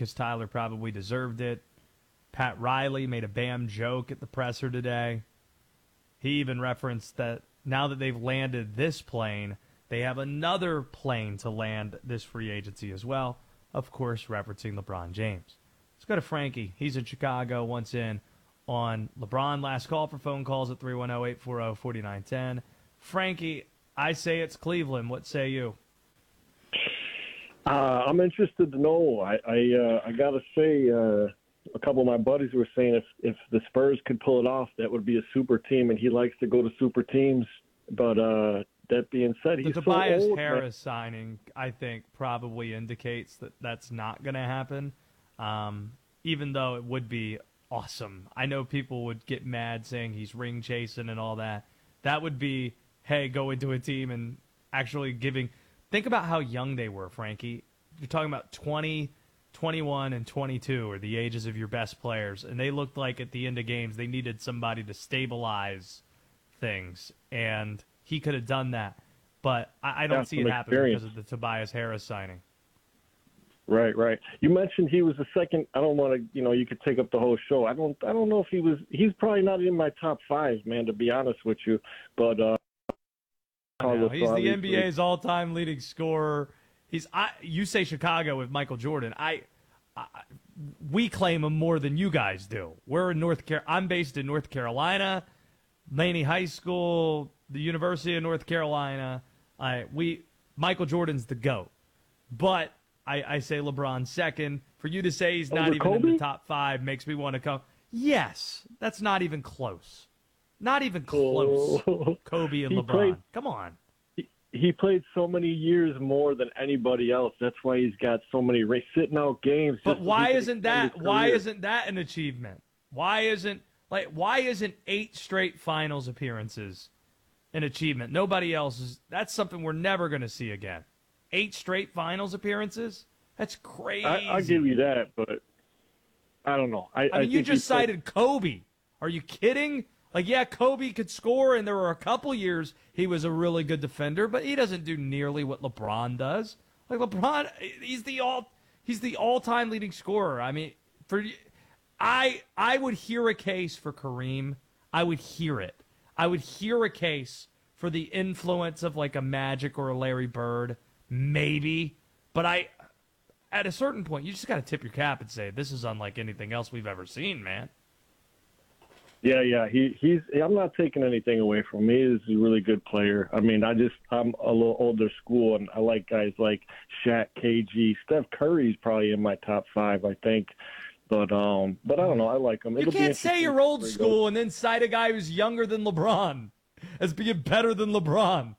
because Tyler probably deserved it. Pat Riley made a Bam joke at the presser today. He even referenced that now that they've landed this plane, they have another plane to land this free agency as well. Of course, referencing LeBron James. Let's go to Frankie. He's in Chicago, once in on LeBron. Last call for phone calls at 310-840-4910. Frankie, I say it's Cleveland. What say you? I'm interested to know. I got to say, a couple of my buddies were saying if the Spurs could pull it off, that would be a super team, and he likes to go to super teams. But that being said, he's the Tobias so old, Harris signing, I think, probably indicates that that's not going to happen, even though it would be awesome. I know people would get mad saying he's ring chasing and all that. That would be, hey, go into a team and actually giving. Think about how young they were, Frankie. You're talking about 20, 21, and 22 are the ages of your best players, and they looked like at the end of games they needed somebody to stabilize things, and he could have done that. But I don't see it happening because of the Tobias Harris signing. Right. You mentioned he was the second. I don't want to, you could take up the whole show. I don't know if he's probably not in my top five, man, to be honest with you. But he's the NBA's all-time leading scorer. You say Chicago with Michael Jordan. We claim him more than you guys do. We're in I'm based in North Carolina, Laney High School, the University of North Carolina. Michael Jordan's the GOAT. But I say LeBron second. For you to say he's not even Kobe? in the top five makes me want to come. Yes, that's not even close. Not even close. Kobe and LeBron. Come on. He played so many years more than anybody else. That's why he's got so many sitting out games. But why isn't that an achievement? Why isn't 8 straight finals appearances an achievement? Nobody else is. That's something we're never going to see again. 8 straight finals appearances? That's crazy. I'll give you that, but I don't know. I mean, you just cited Kobe. Are you kidding? Kobe could score, and there were a couple years he was a really good defender, but he doesn't do nearly what LeBron does. LeBron, he's the all-time leading scorer. I mean, I would hear a case for Kareem. I would hear it. I would hear a case for the influence of a Magic or a Larry Bird, maybe. But at a certain point, you just got to tip your cap and say, this is unlike anything else we've ever seen, man. Yeah. He's. I'm not taking anything away from him. He's a really good player. I mean, I'm a little older school, and I like guys like Shaq, KG, Steph Curry's probably in my top 5, I think. But I don't know. I like him. You can't say you're old school and then cite a guy who's younger than LeBron as being better than LeBron.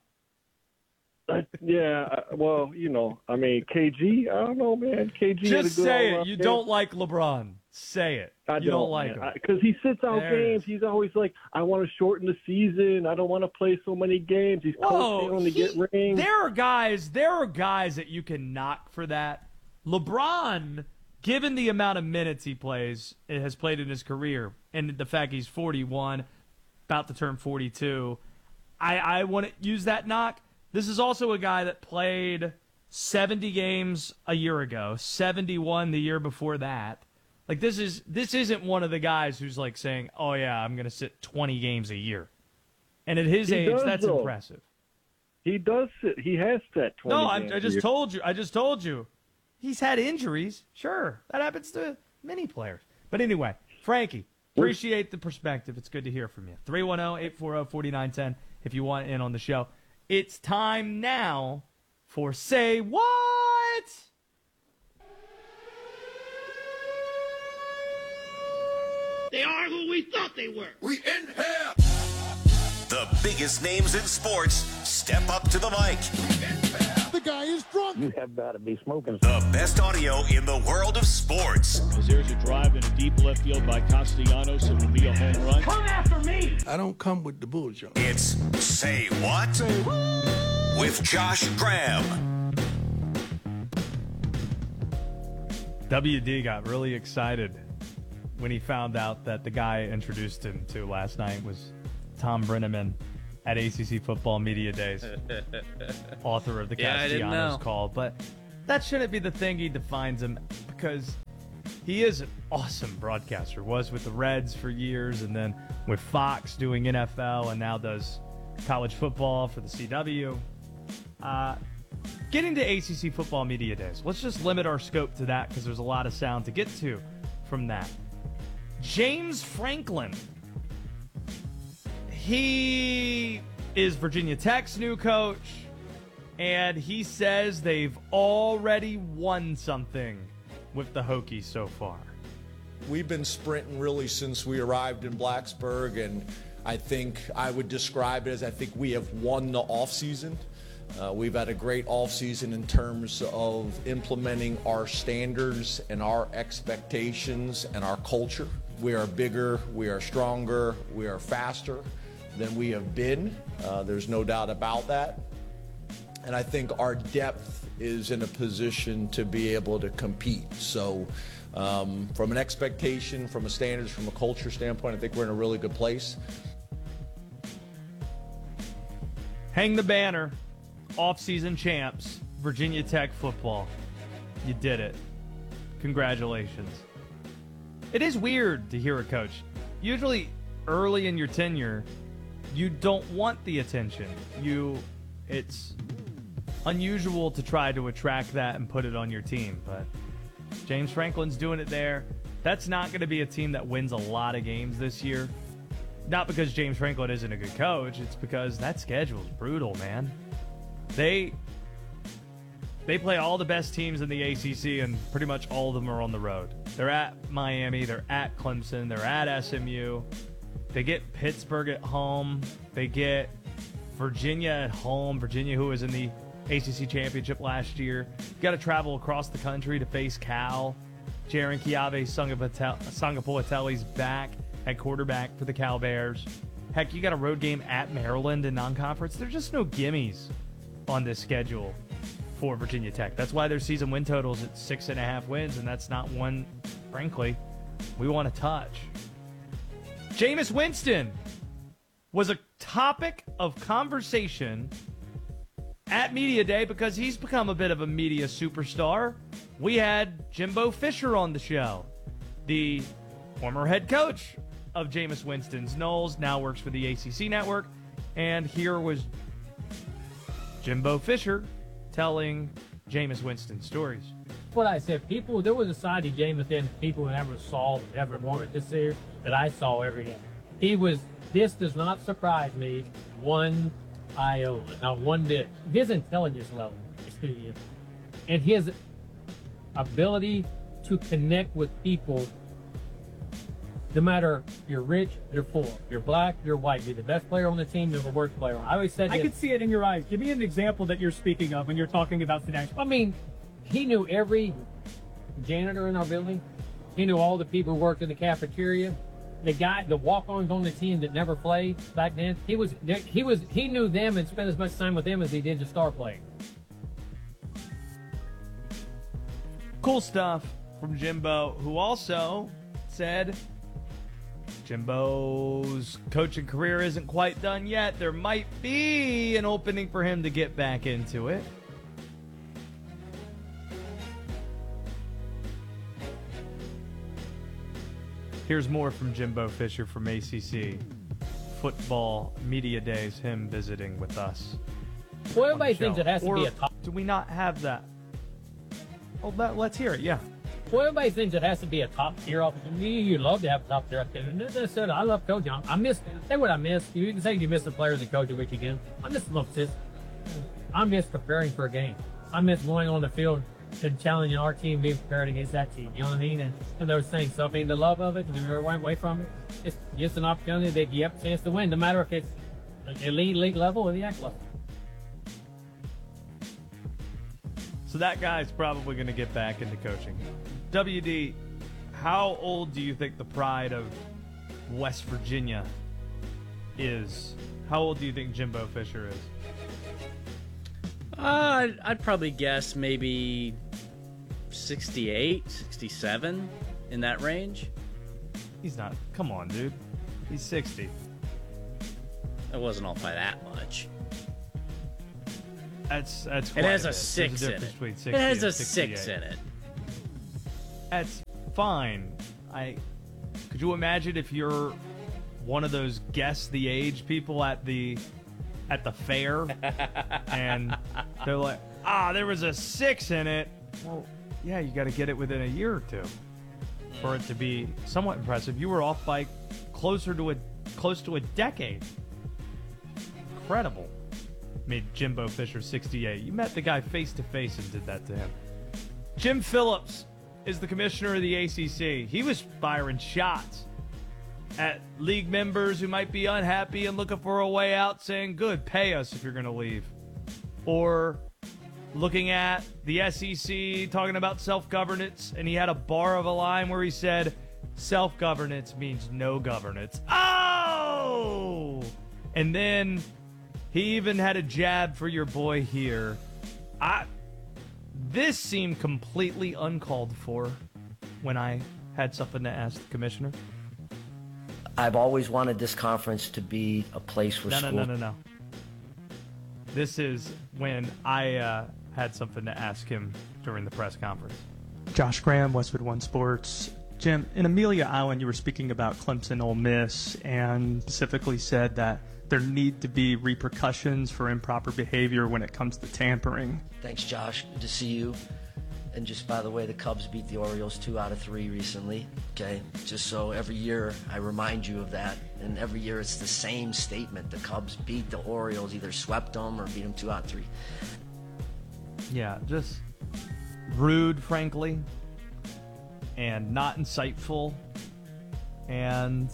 Well, I mean, KG, I don't know, man. KG just say it. You don't like LeBron. Say it. You don't like him. Because he sits out games. He's always like, I want to shorten the season. I don't want to play so many games. He's coasting to get rings. There are guys that you can knock for that. LeBron, given the amount of minutes he has played in his career, and the fact he's 41, about to turn 42, I want to use that knock. This is also a guy that played 70 games a year ago, 71 the year before that. This isn't one of the guys who's saying, oh yeah, I'm going to sit 20 games a year. And at his age, that's impressive. He does sit. He has sat 20 games. No, I just told you. He's had injuries. Sure. That happens to many players. But anyway, Frankie, appreciate the perspective. It's good to hear from you. 310-840-4910 if you want in on the show. It's time now for Say What? They are who we thought they were. We in here. The biggest names in sports step up to the mic. The guy is drunk. You have got to be smoking. The best audio in the world of sports. As there's a drive in a deep left field by Castellanos, it will be a home run. Come after me. I don't come with the bullshit. It's Say What? Say what? With Josh Graham. WD got really excited when he found out that the guy I introduced him to last night was Tom Brenneman at ACC Football Media Days, author of the Castellanos Call. But that shouldn't be the thing he defines him, because He is an awesome broadcaster. Was with the Reds for years, and then with Fox doing NFL, and now does college football for the CW. Getting to ACC Football Media Days. Let's just limit our scope to that because there's a lot of sound to get to from that. James Franklin. He is Virginia Tech's new coach, and he says they've already won something with the Hokies so far. We've been sprinting really since we arrived in Blacksburg, and I think I would describe it as I think we have won the offseason. We've had a great offseason in terms of implementing our standards and our expectations and our culture. We are bigger, we are stronger, we are faster than we have been. There's no doubt about that. And I think our depth is in a position to be able to compete. So from an expectation, from a standards, from a culture standpoint, I think we're in a really good place. Hang the banner. Off-season champs, Virginia Tech football. You did it. Congratulations. It is weird to hear a coach. Usually early in your tenure, you don't want the attention. It's unusual to try to attract that and put it on your team, but James Franklin's doing it there. That's not going to be a team that wins a lot of games this year. Not because James Franklin isn't a good coach, it's because that schedule's brutal, man. They play all the best teams in the ACC, and pretty much all of them are on the road. They're at Miami, they're at Clemson, they're at SMU. They get Pittsburgh at home. They get Virginia at home. Virginia, who was in the ACC championship last year. You got to travel across the country to face Cal. Jaron Sangapoeteli's back at quarterback for the Cal Bears. Heck, you got a road game at Maryland in non-conference. There's just no gimmies on this schedule for Virginia Tech. That's why their season win total's at 6.5 wins, and that's not one, frankly, we want to touch. Jameis Winston was a topic of conversation at Media Day because he's become a bit of a media superstar. We had Jimbo Fisher on the show, the former head coach of Jameis Winston's Knowles, now works for the ACC network, and here was Jimbo Fisher telling Jameis Winston stories. What I said, there was a side of Jameis that people never saw, never wanted to see, that I saw every day. This does not surprise me one iota, not one bit. His intelligence level is through you. And his ability to connect with people, no matter you're rich, you're poor, you're black, you're white, you're the best player on the team, you're the worst player. I always said I could see it in your eyes. Give me an example that you're speaking of when you're talking about today. I mean, he knew every janitor in our building. He knew all the people who worked in the cafeteria. The walk-ons on the team that never played back then. He knew them and spent as much time with them as he did the star players. Cool stuff from Jimbo, who also said Jimbo's coaching career isn't quite done yet. There might be an opening for him to get back into it. Here's more from Jimbo Fisher from ACC Football Media Days, him visiting with us. Well, everybody thinks it has to be a top. Do we not have that? Well, let's hear it, yeah. Well, everybody thinks it has to be a top-tier officer. You'd love to have a top-tier officer. I love coaching. Say what I miss. You can say you miss the players and coaching which again. I miss this. I miss preparing for a game. I miss going on the field and challenging our team, being prepared against that team. You know what I mean? And those things. So I mean, the love of it, never went away from it. It's just an opportunity that you have a chance to win, no matter if it's elite league level or the act level. So that guy's probably going to get back into coaching. WD, how old do you think the pride of West Virginia is? How old do you think Jimbo Fisher is? I'd probably guess maybe 68, 67, in that range. He's not. Come on, dude. He's 60. It wasn't off by that much. That's it has a 6 in it. It has a 6 in it. That's fine. Could you imagine if you're one of those guess the age people at the fair, and they're like, there was a 6 in it. Well, yeah, you got to get it within a year or two for it to be somewhat impressive. You were off by close to a decade. Incredible. Made Jimbo Fisher 68. You met the guy face to face and did that to him. Jim Phillips is the commissioner of the ACC. He was firing shots at league members who might be unhappy and looking for a way out, saying, good, pay us if you're going to leave. Or looking at the SEC, talking about self-governance, and he had a bar of a line where he said, self-governance means no governance. Oh! And then he even had a jab for your boy here. This seemed completely uncalled for when I had something to ask the commissioner. I've always wanted this conference to be a place where No. This is when I had something to ask him during the press conference. Josh Graham, Westwood One Sports. Jim, in Amelia Island, you were speaking about Clemson Ole Miss and specifically said that there need to be repercussions for improper behavior when it comes to tampering. Thanks, Josh. Good to see you. And just by the way, the Cubs beat the Orioles 2 out of 3 recently. Okay, just so every year I remind you of that. And every year it's the same statement. The Cubs beat the Orioles, either swept them or beat them 2 out of 3. Yeah, just rude, frankly, and not insightful. And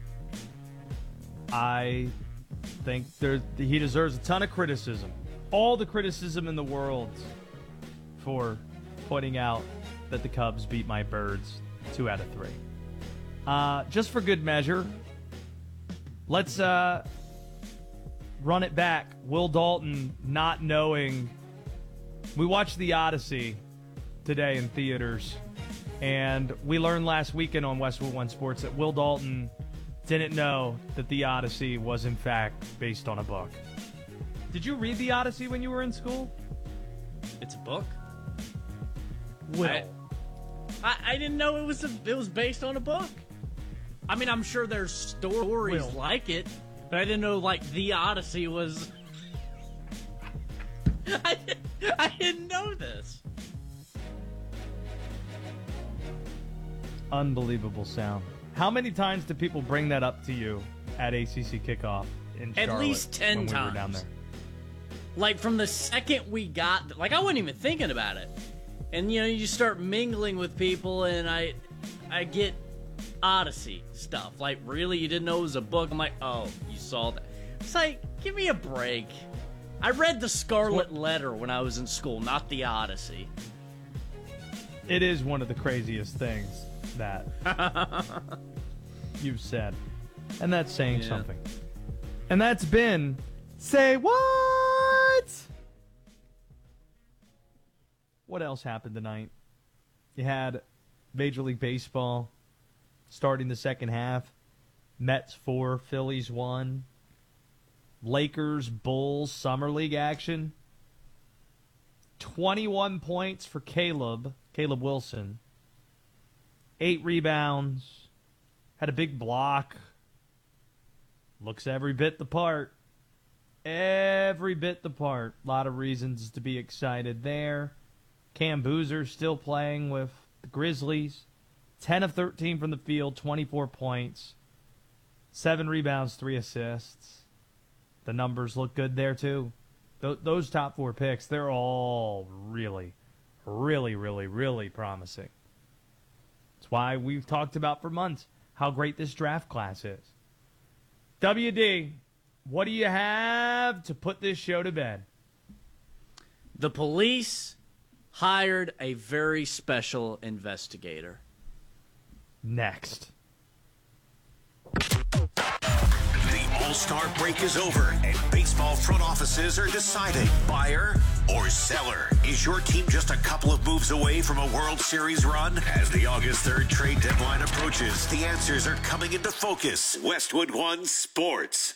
I think he deserves a ton of criticism. All the criticism in the world for pointing out that the Cubs beat my Birds 2 out of 3. Just for good measure, let's run it back. Will Dalton not knowing. We watched The Odyssey today in theaters, and we learned last weekend on Westwood One Sports that Will Dalton didn't know that The Odyssey was, in fact, based on a book. Did you read The Odyssey when you were in school? It's a book? Will. I didn't know it was based on a book. I mean, I'm sure there's stories like it, but I didn't know, like, The Odyssey was... I didn't know this. Unbelievable sound. How many times do people bring that up to you at ACC kickoff in Charlotte? At least 10 when times. We were down there? Like, from the second we got... Like, I wasn't even thinking about it. And, you know, you start mingling with people, and I get Odyssey stuff. Like, really? You didn't know it was a book? I'm like, oh, you saw that. It's like, give me a break. I read The Scarlet Letter when I was in school, not The Odyssey. It is one of the craziest things that you've said. And that's saying something. And that's been Say What? What else happened tonight? You had Major League Baseball starting the second half. Mets 4, Phillies 1. Lakers, Bulls, Summer League action. 21 points for Caleb Wilson. 8 rebounds. Had a big block. Looks every bit the part. Every bit the part. A lot of reasons to be excited there. Cam Boozer still playing with the Grizzlies. 10 of 13 from the field, 24 points. 7 rebounds, 3 assists. The numbers look good there, too. Those top 4 picks, they're all really, really, really, really promising. That's why we've talked about for months how great this draft class is. WD, what do you have to put this show to bed? The police hired a very special investigator. Next. The All-Star break is over, and baseball front offices are deciding buyer or seller. Is your team just a couple of moves away from a World Series run? As the August 3rd trade deadline approaches, the answers are coming into focus. Westwood One Sports.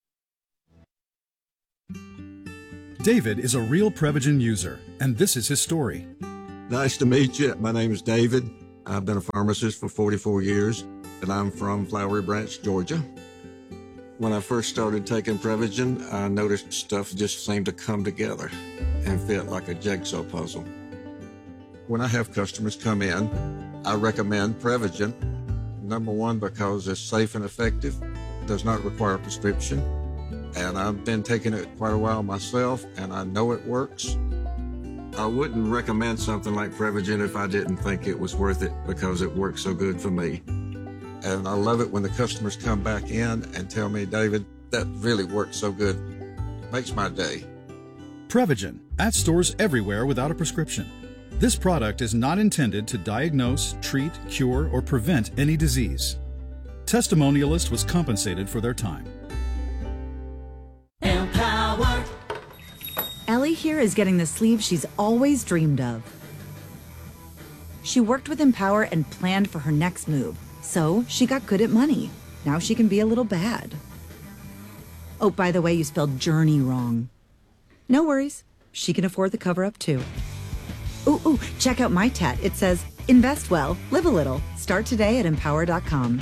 David is a real Prevagen user, and this is his story. Nice to meet you. My name is David. I've been a pharmacist for 44 years, and I'm from Flowery Branch, Georgia. When I first started taking Prevagen, I noticed stuff just seemed to come together and fit like a jigsaw puzzle. When I have customers come in, I recommend Prevagen. Number one, because it's safe and effective, does not require a prescription, and I've been taking it quite a while myself, and I know it works. I wouldn't recommend something like Prevagen if I didn't think it was worth it because it works so good for me. And I love it when the customers come back in and tell me, David, that really works so good. Makes my day. Prevagen, at stores everywhere without a prescription. This product is not intended to diagnose, treat, cure, or prevent any disease. Testimonialist was compensated for their time. Empower. Ellie here is getting the sleeve she's always dreamed of. She worked with Empower and planned for her next move, so she got good at money. Now she can be a little bad. Oh, by the way, you spelled journey wrong. No worries, she can afford the cover-up too. Ooh, check out my tat. It says, invest well, live a little. Start today at empower.com.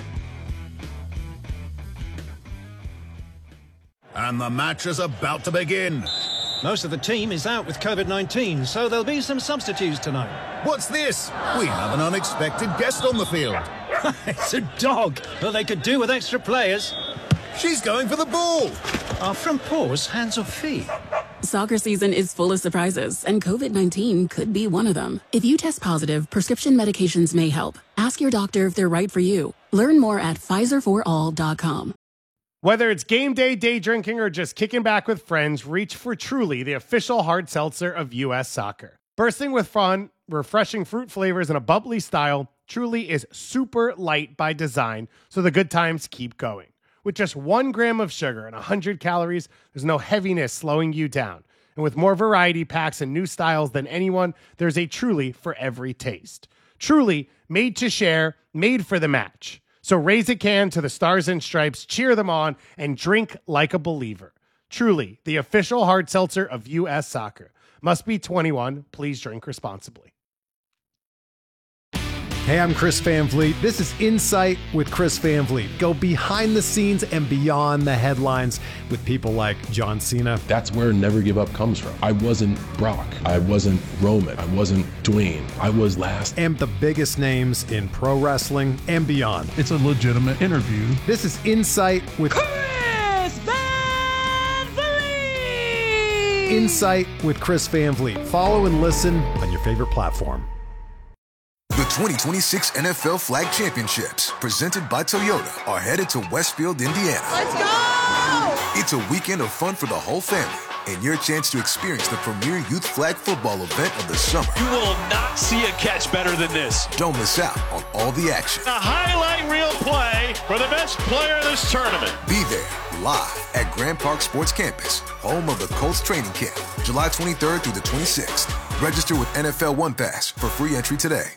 And the match is about to begin. Most of the team is out with COVID-19, so there'll be some substitutes tonight. What's this? We have an unexpected guest on the field. It's a dog. Well, they could do with extra players. She's going for the ball. Are front paws hands or feet? Soccer season is full of surprises, and COVID-19 could be one of them. If you test positive, prescription medications may help. Ask your doctor if they're right for you. Learn more at PfizerForAll.com. Whether it's game day, day drinking, or just kicking back with friends, reach for Truly, the official hard seltzer of U.S. Soccer. Bursting with fun, refreshing fruit flavors, and a bubbly style, Truly is super light by design, so the good times keep going. With just 1 gram of sugar and 100 calories, there's no heaviness slowing you down. And with more variety packs and new styles than anyone, there's a Truly for every taste. Truly, made to share, made for the match. So raise a can to the Stars and Stripes, cheer them on, and drink like a believer. Truly, the official hard seltzer of U.S. Soccer. Must be 21. Please drink responsibly. Hey, I'm Chris Van Vliet. This is Insight with Chris Van Vliet. Go behind the scenes and beyond the headlines with people like John Cena. That's where Never Give Up comes from. I wasn't Brock. I wasn't Roman. I wasn't Dwayne. I was last. And the biggest names in pro wrestling and beyond. It's a legitimate interview. This is Insight with Chris Van Vliet. Insight with Chris Van Vliet. Follow and listen on your favorite platform. The 2026 NFL Flag Championships, presented by Toyota, are headed to Westfield, Indiana. Let's go! It's a weekend of fun for the whole family and your chance to experience the premier youth flag football event of the summer. You will not see a catch better than this. Don't miss out on all the action. A highlight reel play for the best player of this tournament. Be there live at Grand Park Sports Campus, home of the Colts training camp, July 23rd through the 26th. Register with NFL One Pass for free entry today.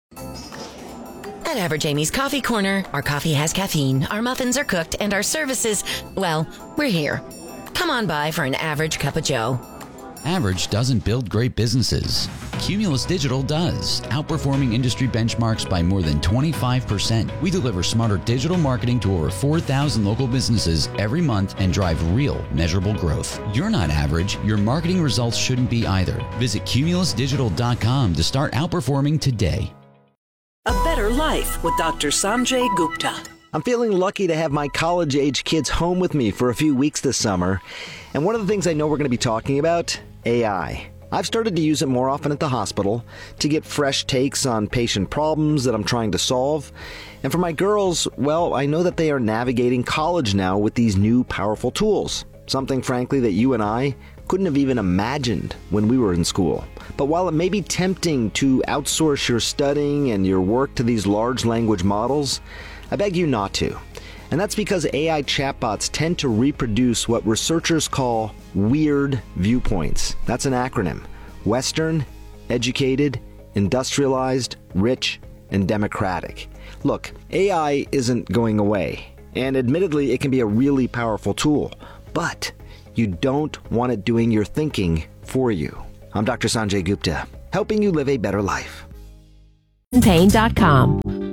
At Average Amy's Coffee Corner, our coffee has caffeine, our muffins are cooked, and our services, well, we're here. Come on by for an average cup of joe. Average doesn't build great businesses. Cumulus Digital does, outperforming industry benchmarks by more than 25%. We deliver smarter digital marketing to over 4,000 local businesses every month and drive real, measurable growth. You're not average. Your marketing results shouldn't be either. Visit cumulusdigital.com to start outperforming today. A better life with Dr. Sanjay Gupta. I'm feeling lucky to have my college-age kids home with me for a few weeks this summer. And one of the things I know we're going to be talking about, AI. I've started to use it more often at the hospital to get fresh takes on patient problems that I'm trying to solve. And for my girls, well, I know that they are navigating college now with these new powerful tools. Something, frankly, that you and I couldn't have even imagined when we were in school. But while it may be tempting to outsource your studying and your work to these large language models, I beg you not to. And that's because AI chatbots tend to reproduce what researchers call weird viewpoints. That's an acronym. Western, educated, industrialized, rich, and democratic. Look, AI isn't going away. And admittedly, it can be a really powerful tool. But you don't want it doing your thinking for you. I'm Dr. Sanjay Gupta, helping you live a better life. Pain.com.